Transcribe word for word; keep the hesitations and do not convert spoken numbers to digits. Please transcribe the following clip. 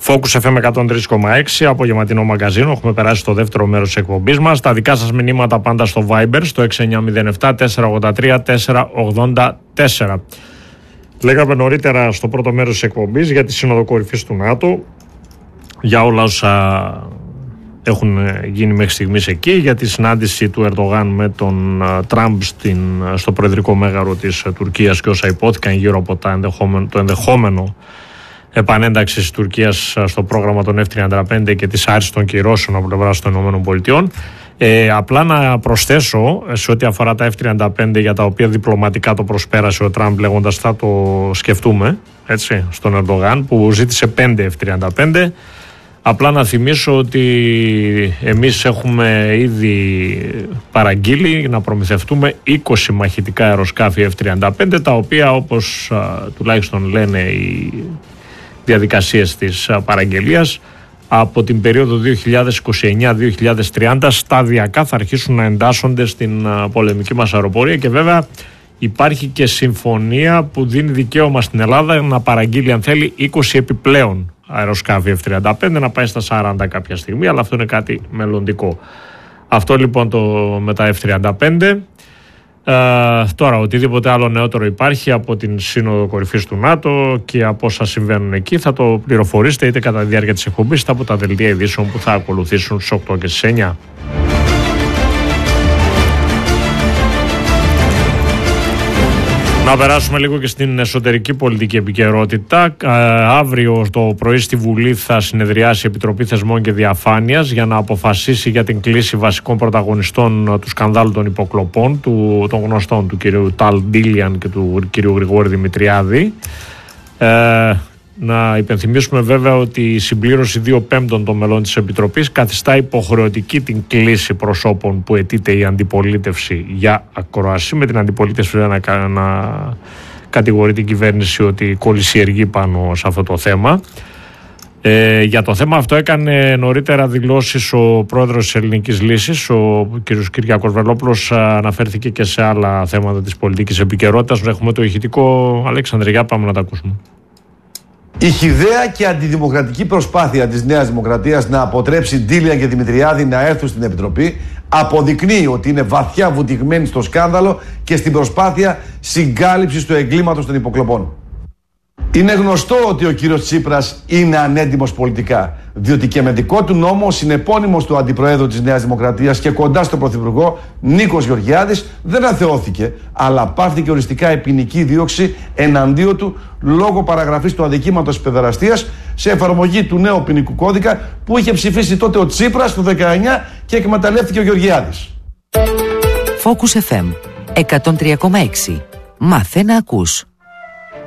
Focus εφ εμ εκατόν τρία κόμμα έξι, απογευματινό μαγκαζίνο. Έχουμε περάσει στο δεύτερο μέρος της εκπομπής μας. Τα δικά σας μηνύματα πάντα στο Viber, στο έξι εννιά μηδέν επτά τέσσερα ογδόντα τρία τέσσερα ογδόντα τέσσερα. Λέγαμε νωρίτερα στο πρώτο μέρος της εκπομπής για τη Σύνοδο Κορυφής του ΝΑΤΟ, για όλα όσα έχουν γίνει μέχρι στιγμής εκεί, για τη συνάντηση του Ερντογάν με τον Τραμπ στην, στο προεδρικό μέγαρο της Τουρκίας και όσα υπόθηκαν γύρω από τα ενδεχόμενο, το ενδεχόμενο επανένταξη της Τουρκίας στο πρόγραμμα των εφ τριάντα πέντε και της άρσης των κυρώσεων από πλευράς των ΗΠΑ. Ε, απλά να προσθέσω σε ό,τι αφορά τα εφ τριάντα πέντε, για τα οποία διπλωματικά το προσπέρασε ο Τραμπ λέγοντας θα το σκεφτούμε, έτσι, στον Ερντογάν, που ζήτησε πέντε εφ τριάντα πέντε. Απλά να θυμίσω ότι εμείς έχουμε ήδη παραγγείλει να προμηθευτούμε είκοσι μαχητικά αεροσκάφη εφ τριάντα πέντε, τα οποία, όπως α, τουλάχιστον λένε οι διαδικασίες της α, παραγγελίας, από την περίοδο δύο χιλιάδες είκοσι εννιά δύο χιλιάδες τριάντα σταδιακά θα αρχίσουν να εντάσσονται στην α, πολεμική μας αεροπορία. Και βέβαια υπάρχει και συμφωνία που δίνει δικαίωμα στην Ελλάδα να παραγγείλει, αν θέλει, είκοσι επιπλέον αεροσκάφη εφ τριάντα πέντε, να πάει στα σαράντα κάποια στιγμή, αλλά αυτό είναι κάτι μελλοντικό. Αυτό λοιπόν το με τα εφ τριάντα πέντε. Ε, τώρα, οτιδήποτε άλλο νεότερο υπάρχει από την Σύνοδο Κορυφής του ΝΑΤΟ και από όσα συμβαίνουν εκεί, θα το πληροφορήσετε είτε κατά τη διάρκεια της εκπομπής είτε από τα δελτία ειδήσεων που θα ακολουθήσουν στις οκτώ και στις εννιά. Να περάσουμε λίγο και στην εσωτερική πολιτική επικαιρότητα. Αύριο το πρωί στη Βουλή θα συνεδριάσει η Επιτροπή Θεσμών και Διαφάνειας για να αποφασίσει για την κλίση βασικών πρωταγωνιστών του σκανδάλου των υποκλοπών, του, των γνωστών, του κυρίου Ταλ Ντίλιαν και του κυρίου Γρηγόρη Δημητριάδη. Ε, να υπενθυμίσουμε βέβαια ότι η συμπλήρωση δύο πέμπτων των μελών της Επιτροπής καθιστά υποχρεωτική την κλίση προσώπων που αιτείται η αντιπολίτευση για ακρόαση, με την αντιπολίτευση να, να κατηγορεί την κυβέρνηση ότι κολυσιεργεί πάνω σε αυτό το θέμα. Ε, για το θέμα αυτό έκανε νωρίτερα δηλώσεις ο πρόεδρος της Ελληνικής Λύσης, ο κ. Κυριάκος Βελόπουλος. Αναφέρθηκε και σε άλλα θέματα της πολιτικής επικαιρότητας. Έχουμε το ηχητικό. Αλέξανδρε, για πάμε να τα ακούσουμε. Η χυδαία και αντιδημοκρατική προσπάθεια της Νέας Δημοκρατίας να αποτρέψει Ντίλιαν και Δημητριάδη να έρθουν στην Επιτροπή αποδεικνύει ότι είναι βαθιά βουτυγμένη στο σκάνδαλο και στην προσπάθεια συγκάλυψης του εγκλήματος των υποκλοπών. Είναι γνωστό ότι ο κύριος Τσίπρας είναι ανέντιμος πολιτικά, διότι και με δικό του νόμο ο συνεπώνυμος του Αντιπροέδρου της Νέας Δημοκρατίας και κοντά στον Πρωθυπουργό, Νίκος Γεωργιάδης, δεν αθεώθηκε, αλλά πάυθηκε οριστικά η ποινική δίωξη εναντίον του λόγω παραγραφής του αδικήματος της παιδεραστίας σε εφαρμογή του νέου ποινικού κώδικα που είχε ψηφίσει τότε ο Τσίπρας το δεκαεννιά και εκμεταλλεύτηκε ο Γεωργιάδης. Focus εφ εμ εκατόν τρία κόμμα έξι. Μάθε να ακούς.